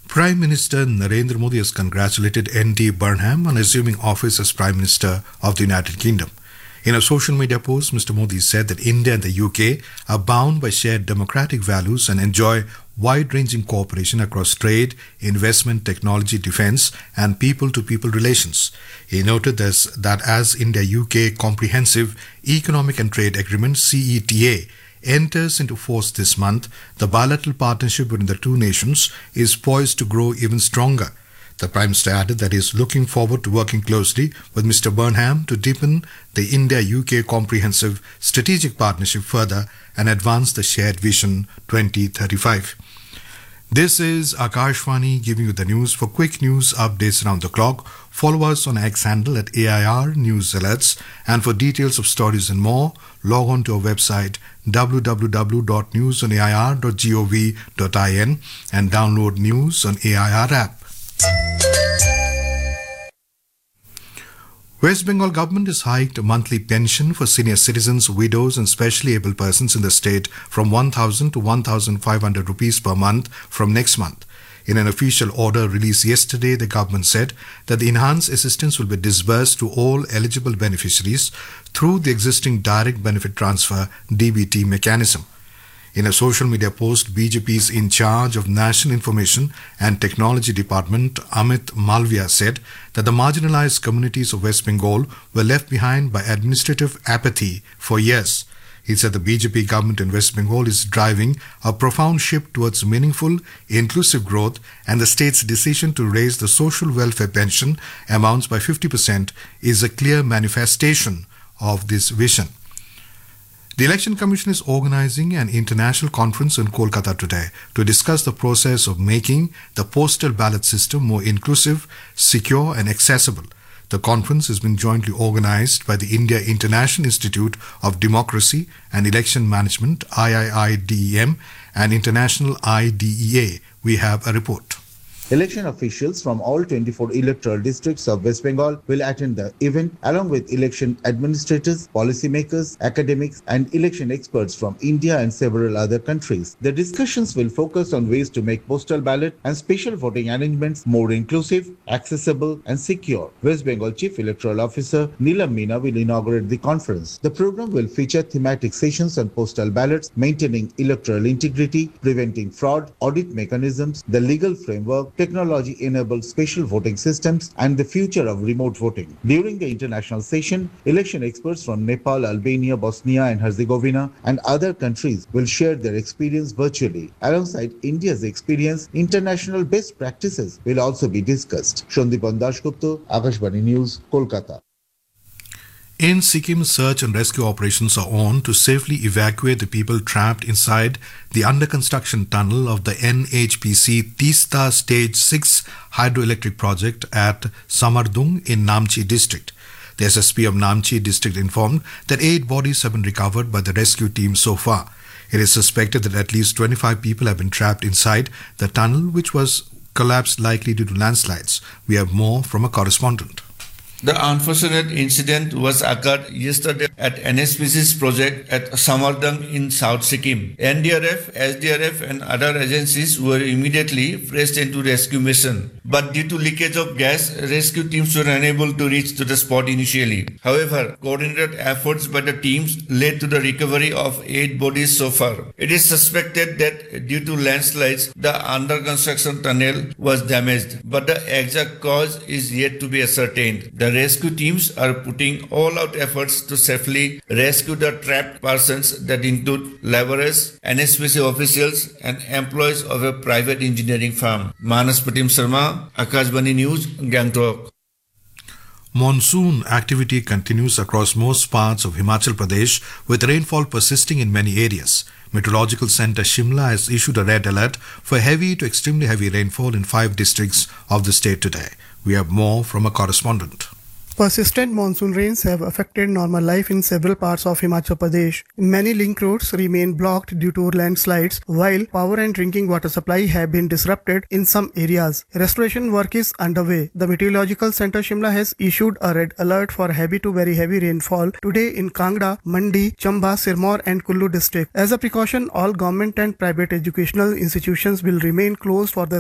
Prime Minister Narendra Modi has congratulated N.D. Burnham on assuming office as Prime Minister of the United Kingdom. In a social media post, Mr. Modi said that India and the UK are bound by shared democratic values and enjoy wide-ranging cooperation across trade, investment, technology, defence and people-to-people relations. He noted that as India-UK Comprehensive Economic and Trade Agreement CETA enters into force this month, the bilateral partnership between the two nations is poised to grow even stronger. The Prime Minister added that he is looking forward to working closely with Mr. Burnham to deepen the India-UK Comprehensive Strategic Partnership further and advance the Shared Vision 2035. This is Akashvani giving you the news. For quick news updates around the clock, follow us on X handle at AIR News Alerts, and for details of stories and more, log on to our website www.newsonair.gov.in and download News on AIR app. West Bengal government has hiked monthly pension for senior citizens, widows and specially able persons in the state from 1,000 to 1,500 rupees per month from next month. In an official order released yesterday, the government said that the enhanced assistance will be disbursed to all eligible beneficiaries through the existing direct benefit transfer DBT mechanism. In a social media post, BJP's in charge of National Information and Technology Department, Amit Malviya, said that the marginalized communities of West Bengal were left behind by administrative apathy for years. He said the BJP government in West Bengal is driving a profound shift towards meaningful, inclusive growth, and the state's decision to raise the social welfare pension amounts by 50% is a clear manifestation of this vision. The Election Commission is organizing an international conference in Kolkata today to discuss the process of making the postal ballot system more inclusive, secure and accessible. The conference has been jointly organized by the India International Institute of Democracy and Election Management, IIIDEM, and International IDEA. We have a report. Election officials from all 24 electoral districts of West Bengal will attend the event along with election administrators, policymakers, academics and election experts from India and several other countries. The discussions will focus on ways to make postal ballot and special voting arrangements more inclusive, accessible and secure. West Bengal Chief Electoral Officer Neelam Meena will inaugurate the conference. The program will feature thematic sessions on postal ballots, maintaining electoral integrity, preventing fraud, audit mechanisms, the legal framework, technology-enabled special voting systems, and the future of remote voting. During the international session, election experts from Nepal, Albania, Bosnia and Herzegovina and other countries will share their experience virtually. Alongside India's experience, international best practices will also be discussed. Shandipan Dasgupta, Akashvani News, Kolkata. In Sikkim, search and rescue operations are on to safely evacuate the people trapped inside the under-construction tunnel of the NHPC Tista Stage 6 hydroelectric project at Samardung in Namchi district. The SSP of Namchi district informed that 8 bodies have been recovered by the rescue team so far. It is suspected that at least 25 people have been trapped inside the tunnel, which was collapsed likely due to landslides. We have more from a correspondent. The unfortunate incident was occurred yesterday at NHPC's project at Samardung in South Sikkim. NDRF, SDRF and other agencies were immediately pressed into rescue mission. But due to leakage of gas, rescue teams were unable to reach to the spot initially. However, coordinated efforts by the teams led to the recovery of 8 bodies so far. It is suspected that due to landslides, the under construction tunnel was damaged, but the exact cause is yet to be ascertained. The rescue teams are putting all-out efforts to safely rescue the trapped persons that include laborers, NHPC officials and employees of a private engineering firm. Manas Pratim Sharma, Akashvani News, Gangtok. Monsoon activity continues across most parts of Himachal Pradesh, with rainfall persisting in many areas. Meteorological Centre Shimla has issued a red alert for heavy to extremely heavy rainfall in 5 districts of the state today. We have more from a correspondent. Persistent monsoon rains have affected normal life in several parts of Himachal Pradesh. Many link roads remain blocked due to landslides, while power and drinking water supply have been disrupted in some areas. Restoration work is underway. The Meteorological Centre Shimla has issued a red alert for heavy to very heavy rainfall today in Kangra, Mandi, Chamba, Sirmaur and Kullu district. As a precaution, all government and private educational institutions will remain closed for the